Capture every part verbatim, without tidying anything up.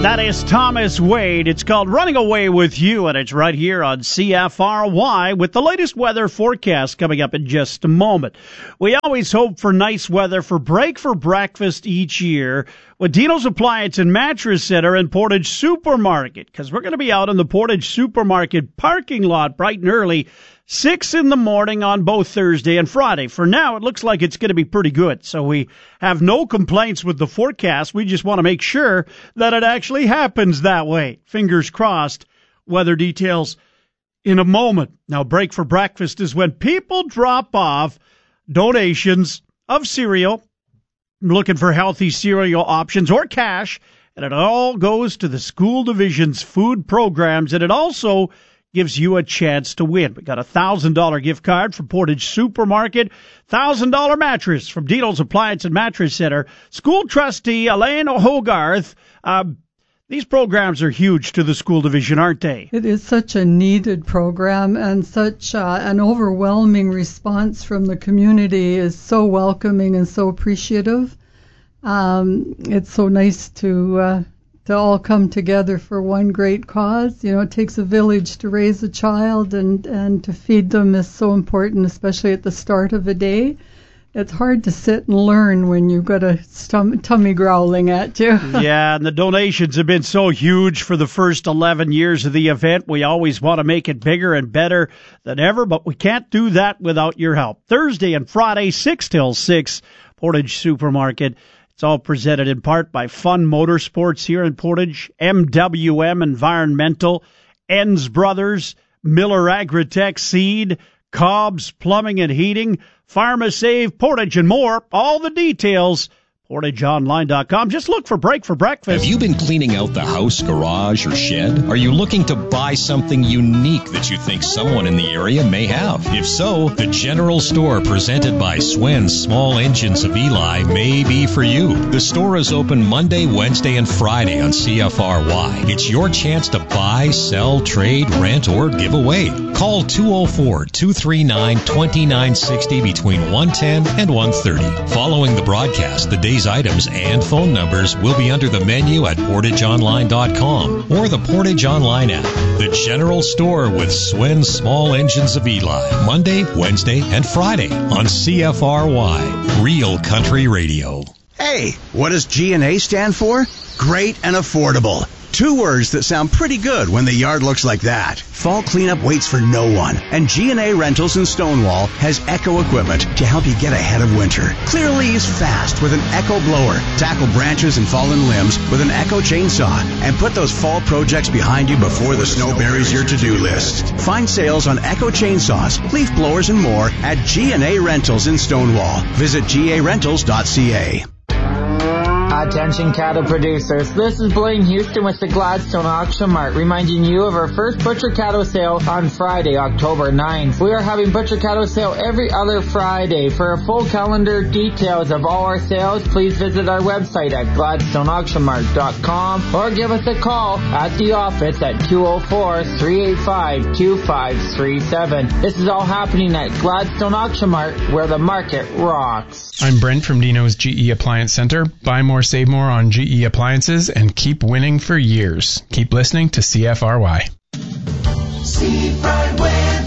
That is Thomas Wade. It's called Running Away With You, and it's right here on C F R Y with the latest weather forecast coming up in just a moment. We always hope for nice weather for break for breakfast each year with Dino's Appliance and Mattress Center and Portage Supermarket, because we're going to be out in the Portage Supermarket parking lot bright and early, six in the morning on both Thursday and Friday. For now, it looks like it's going to be pretty good, so we have no complaints with the forecast. We just want to make sure that it actually happens that way. Fingers crossed. Weather details in a moment. Now, break for breakfast is when people drop off donations of cereal, looking for healthy cereal options or cash, and it all goes to the school division's food programs, and it also gives you a chance to win. We got a one thousand dollars gift card from Portage Supermarket, one thousand dollars mattress from Dino's Appliance and Mattress Center, school trustee Elaine Hogarth. Uh, these programs are huge to the school division, aren't they? It is such a needed program, and such uh, an overwhelming response from the community is so welcoming and so appreciative. Um, it's so nice to uh, to all come together for one great cause. You know, it takes a village to raise a child, and, and to feed them is so important, especially at the start of a day. It's hard to sit and learn when you've got a stom- tummy growling at you. Yeah, and the donations have been so huge for the first eleven years of the event. We always want to make it bigger and better than ever, but we can't do that without your help. Thursday and Friday, six till six, Portage Supermarket. It's all presented in part by Fun Motorsports here in Portage, M W M Environmental, Enns Brothers, Miller Agritech Seed, Cobb's Plumbing and Heating, PharmaSave, Portage, and more. All the details, portage online dot com. Just look for Break for Breakfast. Have you been cleaning out the house, garage, or shed? Are you looking to buy something unique that you think someone in the area may have? If so, the General Store presented by Swen's Small Engines of Eli may be for you. The store is open Monday, Wednesday, and Friday on C F R Y. It's your chance to buy, sell, trade, rent, or give away. Call two oh four, two three nine, two nine six oh between one ten and one thirty. Following the broadcast, the day's items and phone numbers will be under the menu at portage online dot com or the Portage Online app. The General Store with Swen's Small Engines of Eli, Monday, Wednesday, and Friday on C F R Y, Real Country Radio. Hey, what does G and A stand for? Great and affordable. Two words that sound pretty good when the yard looks like that. Fall cleanup waits for no one, and G and A Rentals in Stonewall has Echo equipment to help you get ahead of winter. Clear leaves fast with an Echo blower, tackle branches and fallen limbs with an Echo chainsaw, and put those fall projects behind you before the snow buries your to-do list. Find sales on Echo chainsaws, leaf blowers, and more at G and A Rentals in Stonewall. Visit G A rentals dot C A. Attention cattle producers, this is Blaine Houston with the Gladstone Auction Mart, reminding you of our first butcher cattle sale on Friday, October ninth. We are having butcher cattle sale every other Friday. For a full calendar details of all our sales, please visit our website at gladstone auction mart dot com or give us a call at the office at two oh four, three eight five, two five three seven. This is all happening at Gladstone Auction Mart, where the market rocks. I'm Brent from Dino's G E Appliance Center. Buy more, save more on G E appliances and keep winning for years. Keep listening to C F R Y. Seafront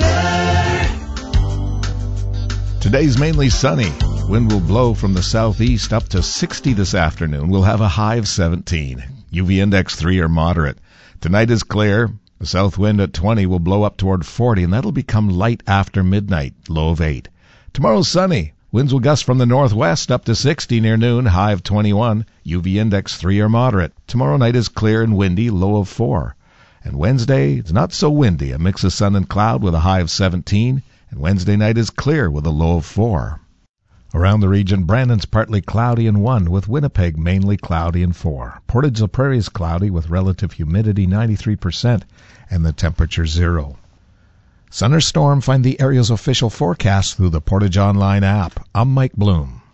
weather. Today's mainly sunny. Wind will blow from the southeast up to sixty this afternoon. We'll have a high of seventeen. U V index three or moderate. Tonight is clear. The south wind at twenty will blow up toward forty, and that'll become light after midnight, low of eight. Tomorrow's sunny. Winds will gust from the northwest up to sixty near noon, high of twenty-one. U V index three or moderate. Tomorrow night is clear and windy, low of four. And Wednesday, it's not so windy, a mix of sun and cloud with a high of seventeen. And Wednesday night is clear with a low of four. Around the region, Brandon's partly cloudy and one, with Winnipeg mainly cloudy and four. Portage la Prairie is cloudy with relative humidity ninety-three percent and the temperature zero. Sun or storm, find the area's official forecast through the Portage Online app. I'm Mike Bloom.